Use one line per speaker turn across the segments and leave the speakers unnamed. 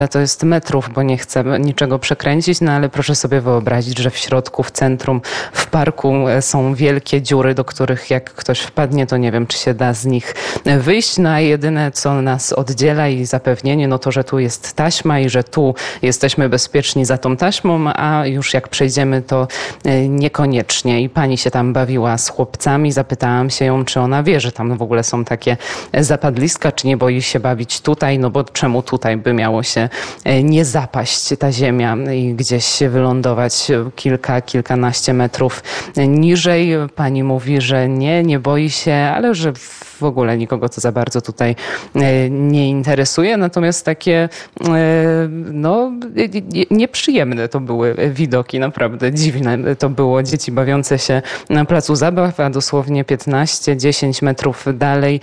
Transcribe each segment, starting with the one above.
to jest metrów, bo nie chcę niczego przekręcić, no ale proszę sobie wyobrazić, że w środku, w centrum, w parku są wielkie dziury, do których jak ktoś wpadnie, to nie wiem, czy się da z nich wyjść. No a jedyne, co nas oddziela i zapewnienie, no to, że tu jest taśma i że tu jesteśmy bezpieczni za tą taśmą, a już jak przejdziemy, to niekoniecznie. I pani się tam bawiła z chłopcami, zapytałam się ją, czy ona wie, że tam w ogóle są takie zapadliska, czy nie boi się bawić tutaj, no bo czemu tutaj by miało się nie zapaść ta ziemia i gdzieś wylądować kilkanaście metrów niżej. Pani mówi, że nie boi się, ale że w ogóle nikogo to za bardzo tutaj nie interesuje. Natomiast takie nieprzyjemne to były widoki, naprawdę dziwne to było. Dzieci bawiące się na placu zabaw, a dosłownie 15-10 metrów dalej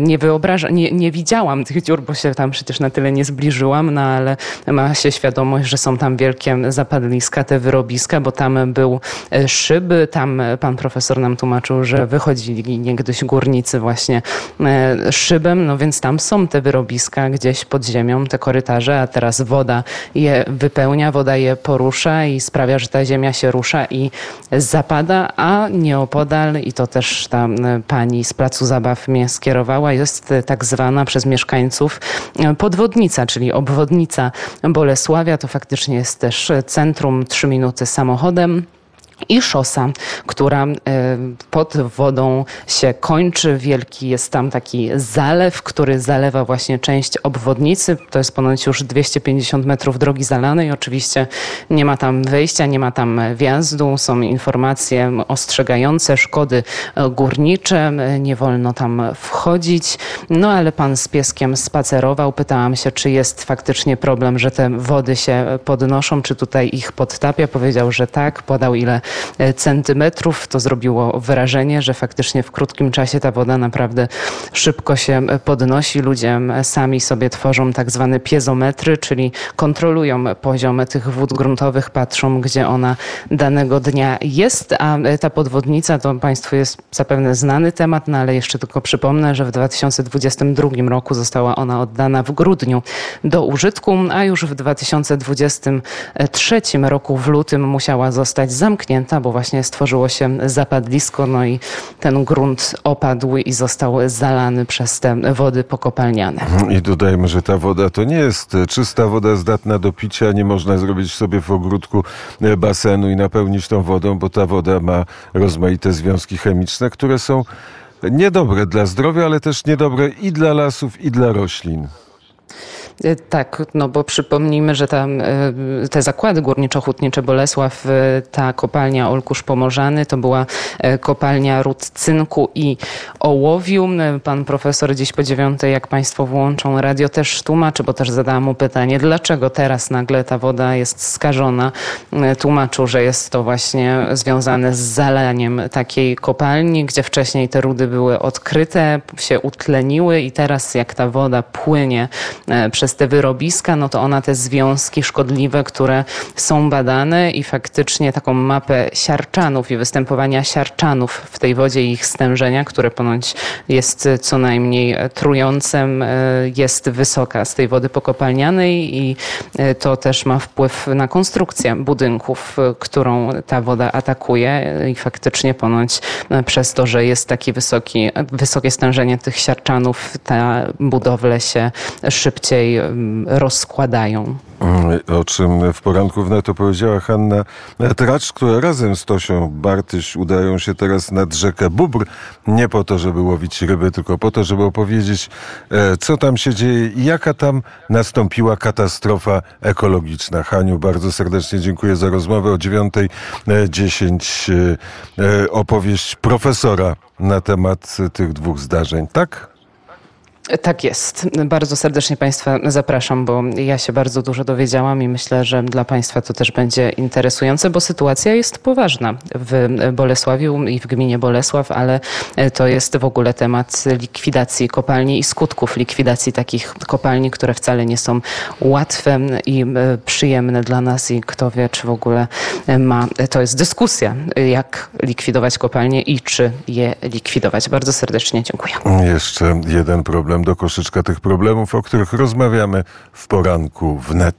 nie widziałam tych dziur, bo się tam przecież na tyle nie zbliżyłam, no ale ma się świadomość, że są tam wielkie zapadliska, te wyrobiska, bo tam był szyby, tam pan profesor nam tłumaczył, że wychodzili niegdyś górnicy właśnie szybem, no więc tam są te wyrobiska gdzieś pod ziemią, te korytarze, a teraz woda je wypełnia, woda je porusza i sprawia, że ta ziemia się rusza i zapada, a nieopodal, i to też ta pani z placu zabaw mnie skierowała, jest tak zwana przez mieszkańców podwodnica, czyli obwodnica Bolesławia. To faktycznie jest też centrum, 3 minuty samochodem. I szosa, która pod wodą się kończy. Wielki jest tam taki zalew, który zalewa właśnie część obwodnicy. To jest ponoć już 250 metrów drogi zalanej. Oczywiście nie ma tam wejścia, nie ma tam wjazdu. Są informacje ostrzegające, szkody górnicze. Nie wolno tam wchodzić. No ale pan z pieskiem spacerował. Pytałam się, czy jest faktycznie problem, że te wody się podnoszą, czy tutaj ich podtapia. Powiedział, że tak. Podał ile centymetrów. To zrobiło wrażenie, że faktycznie w krótkim czasie ta woda naprawdę szybko się podnosi. Ludzie sami sobie tworzą tak zwane piezometry, czyli kontrolują poziom tych wód gruntowych, patrzą, gdzie ona danego dnia jest, a ta podwodnica to Państwu jest zapewne znany temat, no ale jeszcze tylko przypomnę, że w 2022 roku została ona oddana w grudniu do użytku, a już w 2023 roku w lutym musiała zostać zamknięta, bo właśnie stworzyło się zapadlisko, no i ten grunt opadł i został zalany przez te wody pokopalniane.
I dodajmy, że ta woda to nie jest czysta woda zdatna do picia, nie można zrobić sobie w ogródku basenu i napełnić tą wodą, bo ta woda ma rozmaite związki chemiczne, które są niedobre dla zdrowia, ale też niedobre i dla lasów, i dla roślin.
Tak, no bo przypomnijmy, że te zakłady górniczo-hutnicze Bolesław, ta kopalnia Olkusz Pomorzany to była kopalnia ród cynku i ołowiu. Pan profesor dziś po 9:00, jak Państwo włączą radio, też tłumaczy, bo też zadałam mu pytanie, dlaczego teraz nagle ta woda jest skażona. Tłumaczył, że jest to właśnie związane z zalaniem takiej kopalni, gdzie wcześniej te rudy były odkryte, się utleniły i teraz jak ta woda płynie przez te wyrobiska, no to ona te związki szkodliwe, które są badane i faktycznie taką mapę siarczanów i występowania siarczanów w tej wodzie i ich stężenia, które ponoć jest co najmniej trujące, jest wysoka z tej wody pokopalnianej i to też ma wpływ na konstrukcję budynków, którą ta woda atakuje i faktycznie ponoć przez to, że jest takie wysokie stężenie tych siarczanów, te budowle się szybciej rozkładają.
O czym w poranku wnet powiedziała Hanna Tracz, która razem z Tosią Bartyś udają się teraz nad rzekę Bóbr. Nie po to, żeby łowić ryby, tylko po to, żeby opowiedzieć, co tam się dzieje i jaka tam nastąpiła katastrofa ekologiczna. Haniu, bardzo serdecznie dziękuję za rozmowę. O 9:10 opowieść profesora na temat tych dwóch zdarzeń, tak?
Tak jest. Bardzo serdecznie Państwa zapraszam, bo ja się bardzo dużo dowiedziałam i myślę, że dla Państwa to też będzie interesujące, bo sytuacja jest poważna w Bolesławiu i w gminie Bolesław, ale to jest w ogóle temat likwidacji kopalni i skutków likwidacji takich kopalni, które wcale nie są łatwe i przyjemne dla nas i kto wie, czy w ogóle to jest dyskusja, jak likwidować kopalnie i czy je likwidować. Bardzo serdecznie dziękuję.
Jeszcze jeden problem do koszyczka tych problemów, o których rozmawiamy w poranku wnet.